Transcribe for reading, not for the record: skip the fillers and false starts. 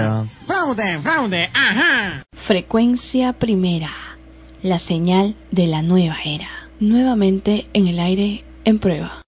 Claro. Fraude, fraude, ajá. Frecuencia primera, la señal de la nueva era. Nuevamente en el aire, en prueba.